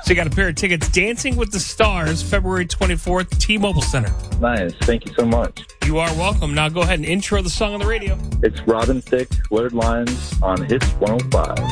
So you got a pair of tickets. Dancing with the Stars, February 24th, T-Mobile Center. Nice. Thank you so much. You are welcome. Now go ahead and intro the song on the radio. It's Robin Thicke, Blurred Lines on Hits 105.